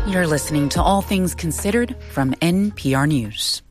You're listening to All Things Considered from NPR News.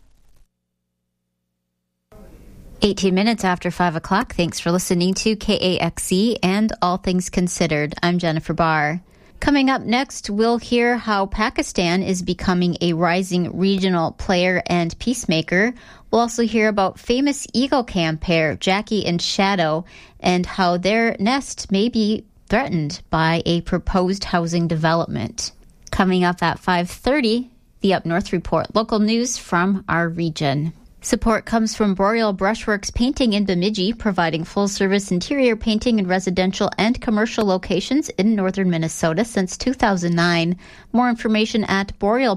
18 minutes after 5 o'clock. Thanks for listening to KAXE and All Things Considered. I'm Jennifer Barr. Coming up next, we'll hear how Pakistan is becoming a rising regional player and peacemaker. We'll also hear about famous Eagle Cam pair Jackie and Shadow and how their nest may be threatened by a proposed housing development. Coming up at 5:30, the Up North Report, local news from our region. Support comes from Boreal Brushworks Painting in Bemidji, providing full-service interior painting in residential and commercial locations in northern Minnesota since 2009. More information at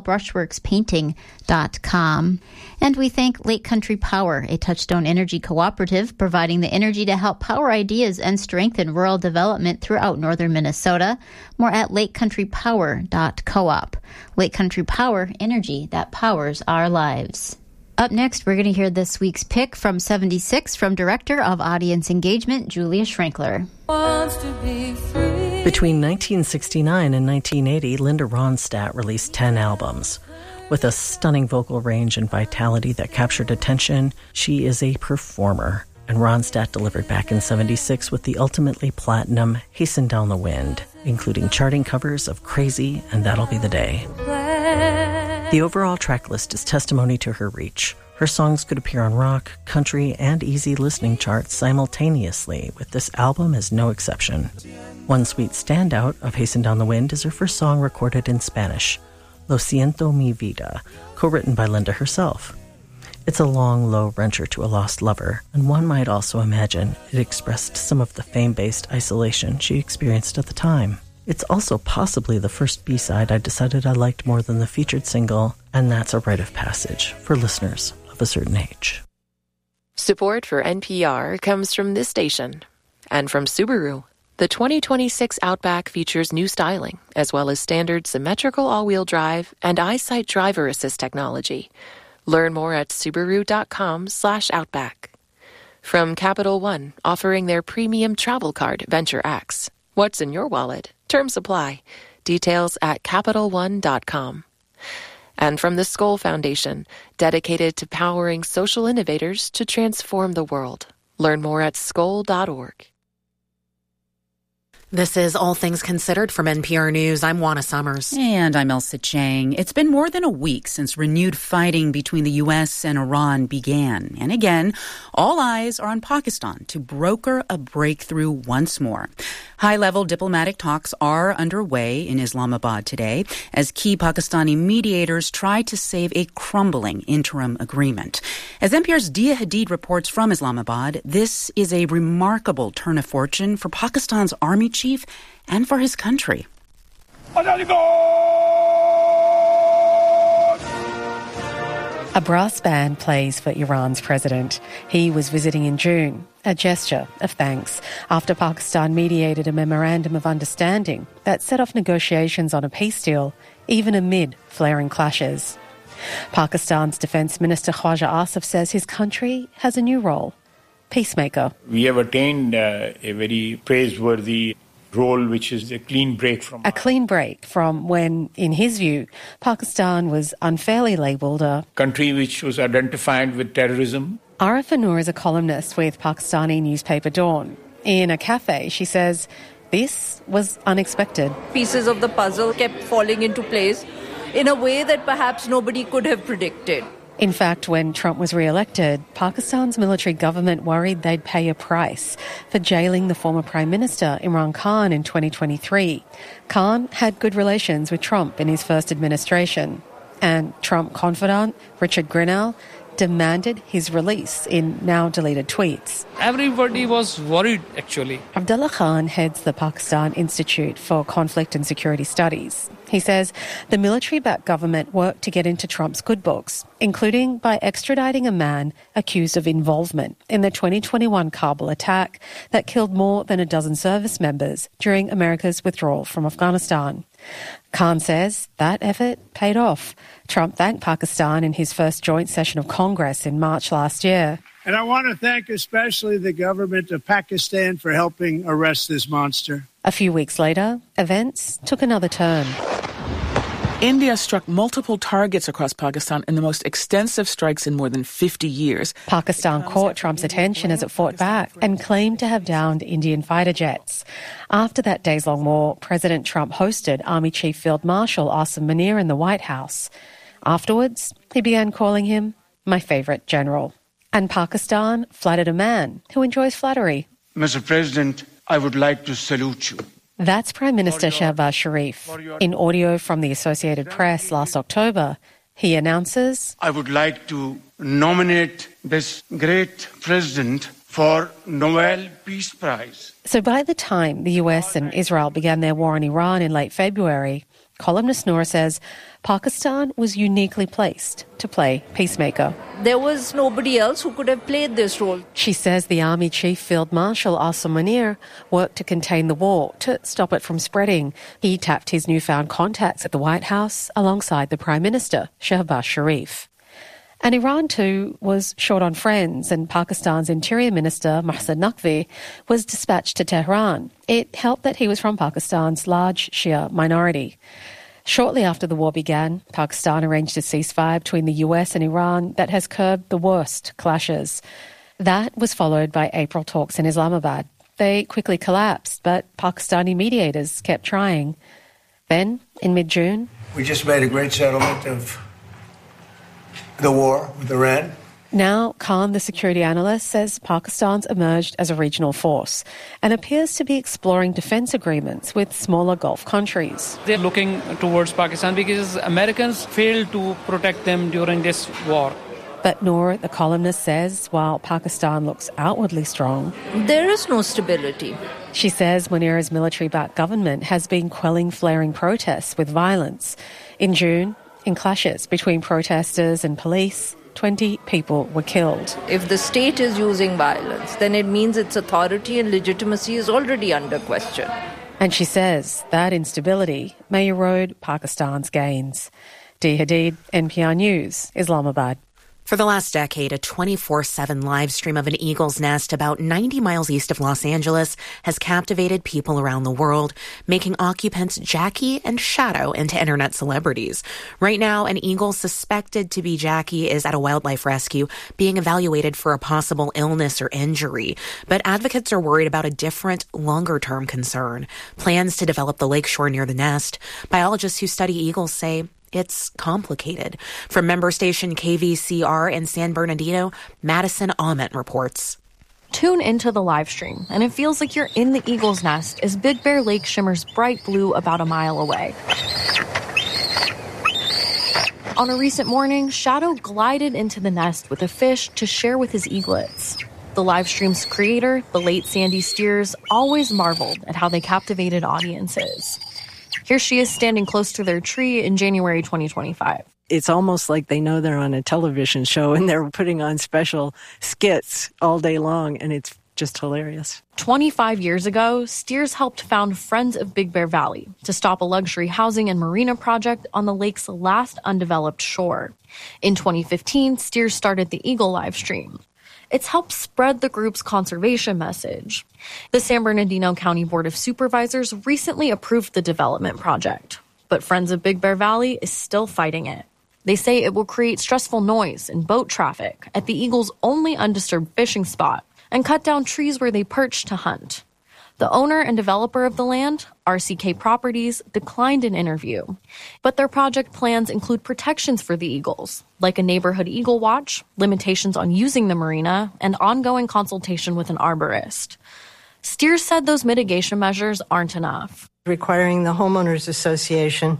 borealbrushworkspainting.com. And we thank Lake Country Power, a Touchstone Energy cooperative, providing the energy to help power ideas and strengthen rural development throughout northern Minnesota. More at lakecountrypower.coop. Lake Country Power, energy that powers our lives. Up next, we're going to hear this week's pick from 76 from Director of Audience Engagement, Julia Schrenkler. Between 1969 and 1980, Linda Ronstadt released 10 albums. With a stunning vocal range and vitality that captured attention, she is a performer. And Ronstadt delivered back in 76 with the ultimately platinum Hasten Down the Wind, including charting covers of Crazy and That'll Be the Day. The overall track list is testimony to her reach. Her songs could appear on rock, country, and easy listening charts simultaneously, with this album as no exception. One sweet standout of Hasten Down the Wind is her first song recorded in Spanish, Lo Siento Mi Vida, co-written by Linda herself. It's a long, low wrencher to a lost lover, and one might also imagine it expressed some of the fame-based isolation she experienced at the time. It's also possibly the first B-side I decided I liked more than the featured single, and that's a rite of passage for listeners of a certain age. Support for NPR comes from this station and from Subaru. The 2026 Outback features new styling, as well as standard symmetrical all-wheel drive and EyeSight driver assist technology. Learn more at Subaru.com/Outback. From Capital One, offering their premium travel card, Venture X. What's in your wallet? Terms apply. Details at CapitalOne.com. And from the Skoll Foundation, dedicated to powering social innovators to transform the world. Learn more at skoll.org. This is All Things Considered from NPR News. I'm Juana Summers. And I'm Elsa Chang. It's been more than a week since renewed fighting between the U.S. and Iran began. And again, all eyes are on Pakistan to broker a breakthrough once more. High-level diplomatic talks are underway in Islamabad today as key Pakistani mediators try to save a crumbling interim agreement. As NPR's Dia Hadid reports from Islamabad, this is a remarkable turn of fortune for Pakistan's army chief and for his country. A brass band plays for Iran's president. He was visiting in June, a gesture of thanks after Pakistan mediated a memorandum of understanding that set off negotiations on a peace deal, even amid flaring clashes. Pakistan's Defense Minister Khwaja Asif says his country has a new role, peacemaker. We have attained a very praiseworthy role, which is a clean break from when, in his view, Pakistan was unfairly labelled a country which was identified with terrorism. Arifa Noor is a columnist with Pakistani newspaper Dawn. In a cafe, she says this was unexpected. Pieces of the puzzle kept falling into place in a way that perhaps nobody could have predicted. In fact, when Trump was re-elected, Pakistan's military government worried they'd pay a price for jailing the former Prime Minister Imran Khan in 2023. Khan had good relations with Trump in his first administration, and Trump confidant Richard Grenell demanded his release in now-deleted tweets. Everybody was worried, actually. Abdullah Khan heads the Pakistan Institute for Conflict and Security Studies. He says the military-backed government worked to get into Trump's good books, including by extraditing a man accused of involvement in the 2021 Kabul attack that killed more than a dozen service members during America's withdrawal from Afghanistan. Khan says that effort paid off. Trump thanked Pakistan in his first joint session of Congress in March last year. And I want to thank especially the government of Pakistan for helping arrest this monster. A few weeks later, events took another turn. India struck multiple targets across Pakistan in the most extensive strikes in more than 50 years. Pakistan caught Trump's attention as it fought back and claimed to have downed Indian fighter jets. After that days-long war, President Trump hosted Army Chief Field Marshal Asim Munir in the White House. Afterwards, he began calling him my favourite general. And Pakistan flattered a man who enjoys flattery. Mr. President, I would like to salute you. That's Prime Minister Shehbaz Sharif. In audio from the Associated Press last October, he announces, I would like to nominate this great president for Nobel Peace Prize. So by the time the US and Israel began their war in Iran in late February, columnist Noor says Pakistan was uniquely placed to play peacemaker. There was nobody else who could have played this role. She says the Army Chief Field Marshal Asim Munir worked to contain the war, to stop it from spreading. He tapped his newfound contacts at the White House alongside the Prime Minister, Shehbaz Sharif. And Iran, too, was short on friends, and Pakistan's Interior Minister, Mohsen Naqvi, was dispatched to Tehran. It helped that he was from Pakistan's large Shia minority. Shortly after the war began, Pakistan arranged a ceasefire between the US and Iran that has curbed the worst clashes. That was followed by April talks in Islamabad. They quickly collapsed, but Pakistani mediators kept trying. Then, in mid-June, we just made a great settlement of the war with Iran. Now, Khan, the security analyst, says Pakistan's emerged as a regional force and appears to be exploring defense agreements with smaller Gulf countries. They're looking towards Pakistan because Americans failed to protect them during this war. But Noor, the columnist, says while Pakistan looks outwardly strong, there is no stability. She says Munir's military-backed government has been quelling flaring protests with violence. In June, in clashes between protesters and police, 20 people were killed. If the state is using violence, then it means its authority and legitimacy is already under question. And she says that instability may erode Pakistan's gains. Dee Hadid, NPR News, Islamabad. For the last decade, a 24/7 live stream of an eagle's nest about 90 miles east of Los Angeles has captivated people around the world, making occupants Jackie and Shadow into internet celebrities. Right now, an eagle suspected to be Jackie is at a wildlife rescue being evaluated for a possible illness or injury. But advocates are worried about a different, longer-term concern: plans to develop the lakeshore near the nest. Biologists who study eagles say it's complicated. From member station KVCR in San Bernardino, Madison Ament reports. Tune into the live stream, and it feels like you're in the eagle's nest as Big Bear Lake shimmers bright blue about a mile away. On a recent morning, Shadow glided into the nest with a fish to share with his eaglets. The live stream's creator, the late Sandy Steers, always marveled at how they captivated audiences. Here she is standing close to their tree in January 2025. It's almost like they know they're on a television show and they're putting on special skits all day long, and it's just hilarious. 25 years ago, Steers helped found Friends of Big Bear Valley to stop a luxury housing and marina project on the lake's last undeveloped shore. In 2015, Steers started the Eagle live stream. It's helped spread the group's conservation message. The San Bernardino County Board of Supervisors recently approved the development project, but Friends of Big Bear Valley is still fighting it. They say it will create stressful noise and boat traffic at the eagle's only undisturbed fishing spot and cut down trees where they perch to hunt. The owner and developer of the land, RCK Properties, declined an interview. But their project plans include protections for the eagles, like a neighborhood eagle watch, limitations on using the marina, and ongoing consultation with an arborist. Steers said those mitigation measures aren't enough. Requiring the homeowners association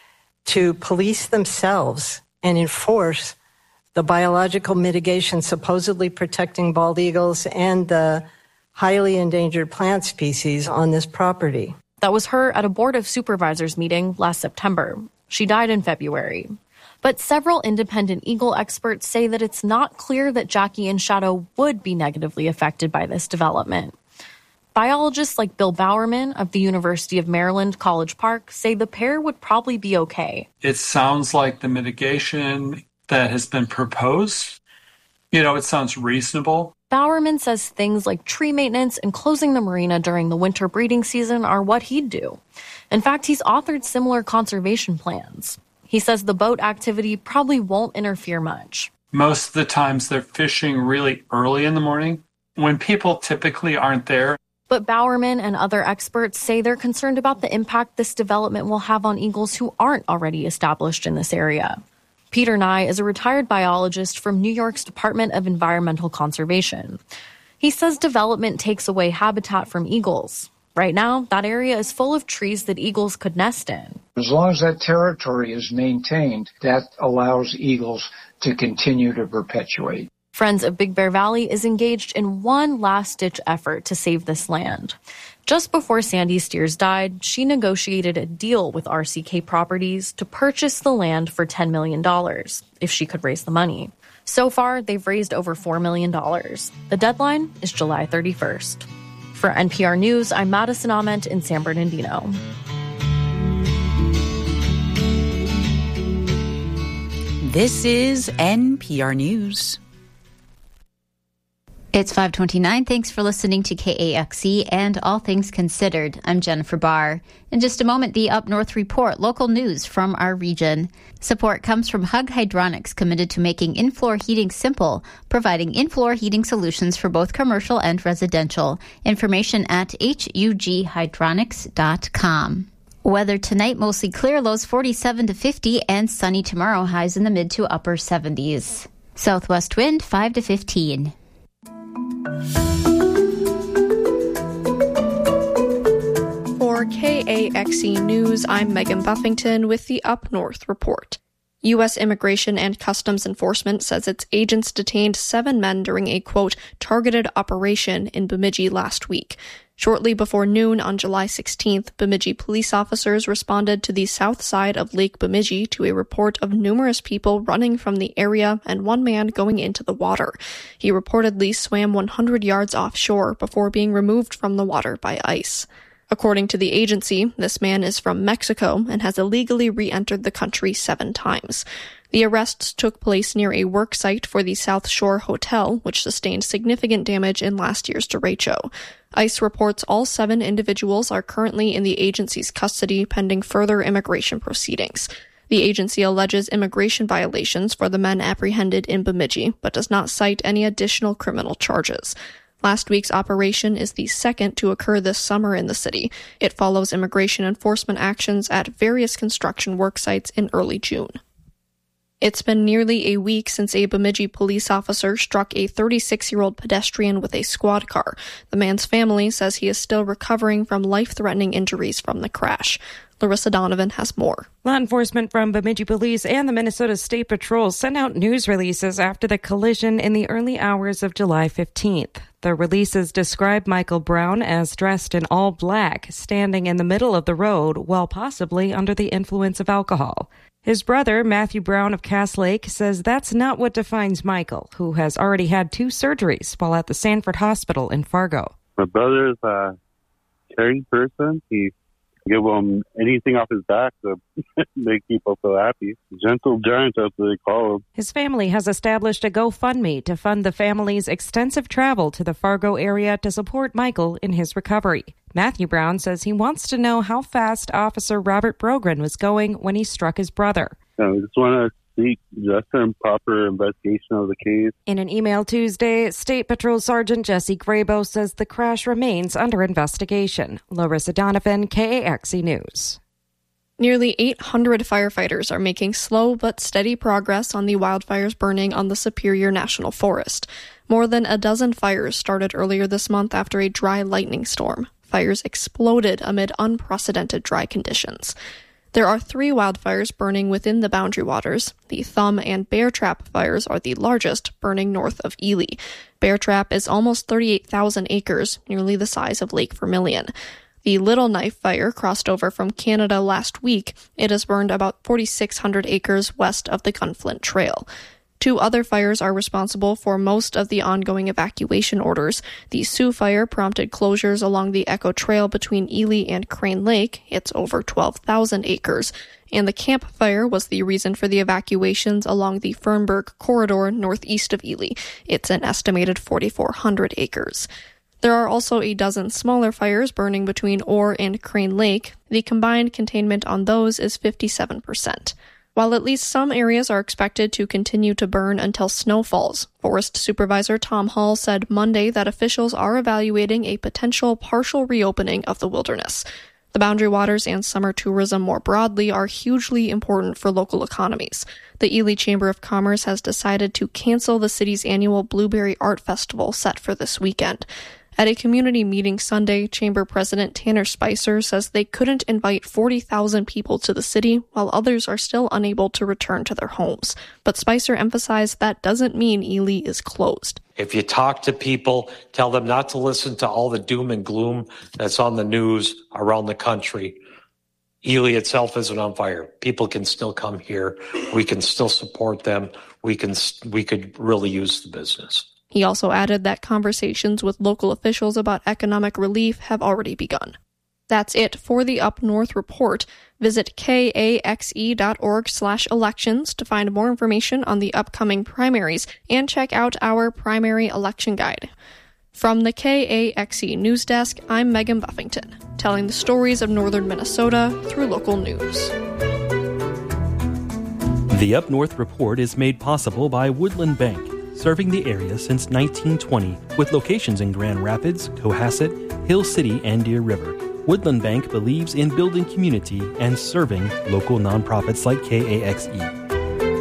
to police themselves and enforce the biological mitigation supposedly protecting bald eagles and the highly endangered plant species on this property. That was her at a Board of Supervisors meeting last September. She died in February. But several independent eagle experts say that it's not clear that Jackie and Shadow would be negatively affected by this development. Biologists like Bill Bowerman of the University of Maryland, College Park, say the pair would probably be okay. It sounds like the mitigation that has been proposed, it sounds reasonable. Bowerman says things like tree maintenance and closing the marina during the winter breeding season are what he'd do. In fact, he's authored similar conservation plans. He says the boat activity probably won't interfere much. Most of the times they're fishing really early in the morning when people typically aren't there. But Bowerman and other experts say they're concerned about the impact this development will have on eagles who aren't already established in this area. Peter Nye is a retired biologist from New York's Department of Environmental Conservation. He says development takes away habitat from eagles. Right now, that area is full of trees that eagles could nest in. As long as that territory is maintained, that allows eagles to continue to perpetuate. Friends of Big Bear Valley is engaged in one last-ditch effort to save this land. Just before Sandy Steers died, she negotiated a deal with RCK Properties to purchase the land for $10 million, if she could raise the money. So far, they've raised over $4 million. The deadline is July 31st. For NPR News, I'm Madison Ament in San Bernardino. This is NPR News. It's 5:29. Thanks for listening to KAXE and All Things Considered. I'm Jennifer Barr. In just a moment, the Up North Report, local news from our region. Support comes from Hug Hydronics, committed to making in-floor heating simple, providing in-floor heating solutions for both commercial and residential. Information at hughydronics.com. Weather tonight, mostly clear, lows 47 to 50, and sunny tomorrow, highs in the mid to upper 70s. Southwest wind 5 to 15. For KAXE News, I'm Megan Buffington with the Up North Report. U.S. Immigration and Customs Enforcement says its agents detained 7 men during a, quote, targeted operation in Bemidji last week. Shortly before noon on July 16th, Bemidji police officers responded to the south side of Lake Bemidji to a report of numerous people running from the area and one man going into the water. He reportedly swam 100 yards offshore before being removed from the water by ice. According to the agency, this man is from Mexico and has illegally re-entered the country 7 times. The arrests took place near a work site for the South Shore Hotel, which sustained significant damage in last year's derecho. ICE reports all 7 individuals are currently in the agency's custody pending further immigration proceedings. The agency alleges immigration violations for the men apprehended in Bemidji, but does not cite any additional criminal charges. Last week's operation is the second to occur this summer in the city. It follows immigration enforcement actions at various construction work sites in early June. It's been nearly a week since a Bemidji police officer struck a 36-year-old pedestrian with a squad car. The man's family says he is still recovering from life-threatening injuries from the crash. Larissa Donovan has more. Law enforcement from Bemidji Police and the Minnesota State Patrol sent out news releases after the collision in the early hours of July 15th. The releases describe Michael Brown as dressed in all black, standing in the middle of the road while possibly under the influence of alcohol. His brother, Matthew Brown of Cass Lake, says that's not what defines Michael, who has already had 2 surgeries while at the Sanford Hospital in Fargo. My brother is a caring person. He give him anything off his back to make people feel happy. Gentle giant, that's what they call him. His family has established a GoFundMe to fund the family's extensive travel to the Fargo area to support Michael in his recovery. Matthew Brown says he wants to know how fast Officer Robert Brogren was going when he struck his brother. We just want to seek just and proper investigation of the case. In an email Tuesday, State Patrol Sergeant Jesse Grabo says the crash remains under investigation. Larissa Donovan, KAXE News. Nearly 800 firefighters are making slow but steady progress on the wildfires burning on the Superior National Forest. More than a dozen fires started earlier this month after a dry lightning storm. Fires exploded amid unprecedented dry conditions. There are 3 wildfires burning within the Boundary Waters. The Thumb and Bear Trap fires are the largest, burning north of Ely. Bear Trap is almost 38,000 acres, nearly the size of Lake Vermilion. The Little Knife fire crossed over from Canada last week. It has burned about 4,600 acres west of the Gunflint Trail. 2 other fires are responsible for most of the ongoing evacuation orders. The Sioux fire prompted closures along the Echo Trail between Ely and Crane Lake. It's over 12,000 acres. And the Camp Fire was the reason for the evacuations along the Fernberg Corridor northeast of Ely. It's an estimated 4,400 acres. There are also a dozen smaller fires burning between Orr and Crane Lake. The combined containment on those is 57%. while at least some areas are expected to continue to burn until snow falls. Forest Supervisor Tom Hall said Monday that officials are evaluating a potential partial reopening of the wilderness. The Boundary Waters and summer tourism more broadly are hugely important for local economies. The Ely Chamber of Commerce has decided to cancel the city's annual Blueberry Art Festival set for this weekend. At a community meeting Sunday, Chamber President Tanner Spicer says they couldn't invite 40,000 people to the city, while others are still unable to return to their homes. But Spicer emphasized that doesn't mean Ely is closed. If you talk to people, tell them not to listen to all the doom and gloom that's on the news around the country. Ely itself isn't on fire. People can still come here. We can still support them. We could really use the business. He also added that conversations with local officials about economic relief have already begun. That's it for the Up North Report. Visit kaxe.org/elections to find more information on the upcoming primaries and check out our primary election guide. From the KAXE News Desk, I'm Megan Buffington, telling the stories of northern Minnesota through local news. The Up North Report is made possible by Woodland Bank, serving the area since 1920 with locations in Grand Rapids, Cohasset, Hill City, and Deer River. Woodland Bank believes in building community and serving local nonprofits like KAXE.